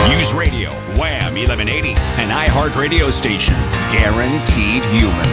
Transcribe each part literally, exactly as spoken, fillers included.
News Radio, Wham eleven eighty, an iHeart radio station. Guaranteed human.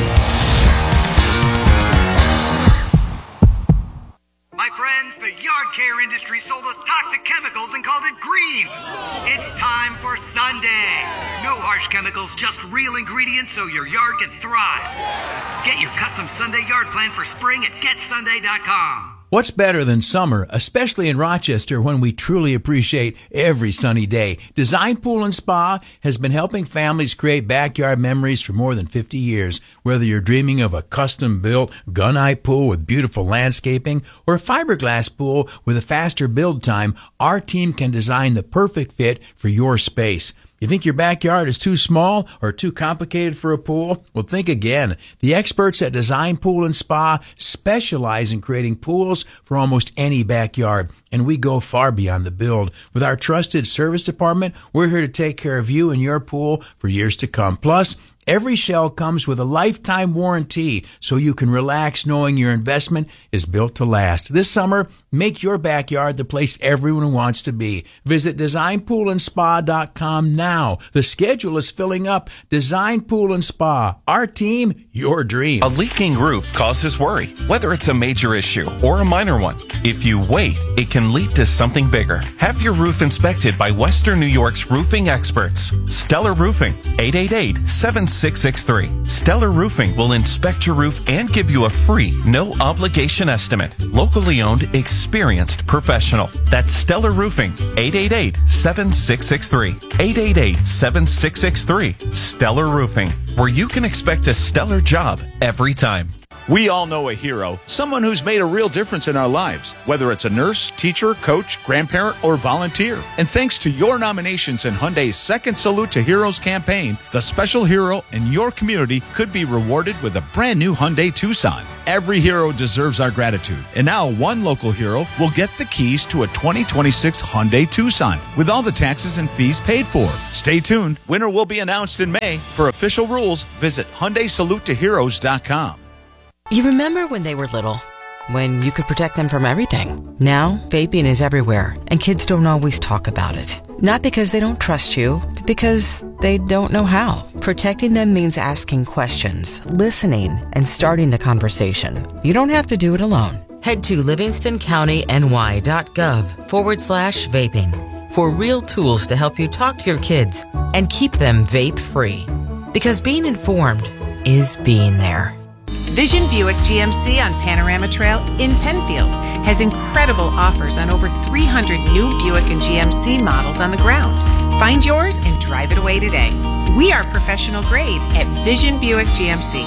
My friends, the yard care industry sold us toxic chemicals and called it green. It's time for Sunday. No harsh chemicals, just real ingredients so your yard can thrive. Get your custom Sunday yard plan for spring at get sunday dot com. What's better than summer, especially in Rochester when we truly appreciate every sunny day? Design Pool and Spa has been helping families create backyard memories for more than fifty years. Whether you're dreaming of a custom-built gunite pool with beautiful landscaping or a fiberglass pool with a faster build time, our team can design the perfect fit for your space. You think your backyard is too small or too complicated for a pool? Well, think again. The experts at Design Pool and Spa specialize in creating pools for almost any backyard, and we go far beyond the build. With our trusted service department, we're here to take care of you and your pool for years to come. Plus, every shell comes with a lifetime warranty, so you can relax knowing your investment is built to last. This summer, make your backyard the place everyone wants to be. Visit design pool and spa dot com now. The schedule is filling up. Design Pool and Spa. Our team, your dream. A leaking roof causes worry, whether it's a major issue or a minor one. If you wait, it can lead to something bigger. Have your roof inspected by Western New York's roofing experts. Stellar Roofing, eight eight eight, seven six six three. Stellar Roofing will inspect your roof and give you a free, no obligation estimate. Locally owned, experienced professional. That's Stellar Roofing, eight eight eight, seven six six three. eight eight eight, seven six six three. Stellar Roofing, where you can expect a stellar job every time. We all know a hero, someone who's made a real difference in our lives, whether it's a nurse, teacher, coach, grandparent, or volunteer. And thanks to your nominations in Hyundai's Second Salute to Heroes campaign, the special hero in your community could be rewarded with a brand new Hyundai Tucson. Every hero deserves our gratitude, and now one local hero will get the keys to a twenty twenty-six Hyundai Tucson with all the taxes and fees paid for. Stay tuned. Winner will be announced in May. For official rules, visit Hyundai Salute to Heroes dot com. You remember when they were little, when you could protect them from everything. Now, vaping is everywhere, and kids don't always talk about it. Not because they don't trust you, but because they don't know how. Protecting them means asking questions, listening, and starting the conversation. You don't have to do it alone. Head to livingston county n y dot gov forward slash vaping for real tools to help you talk to your kids and keep them vape-free. Because being informed is being there. Vision Buick G M C on Panorama Trail in Penfield has incredible offers on over three hundred new Buick and G M C models on the ground. Find yours and drive it away today. We are professional grade at Vision Buick G M C.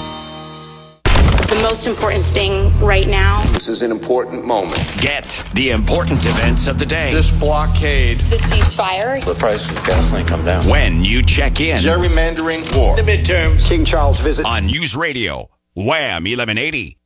The most important thing right now. This is an important moment. Get the important events of the day. This blockade. The ceasefire. The price of gasoline come down. When you check in. Gerrymandering war. The midterms. King Charles visit. On News Radio, Wham eleven eighty.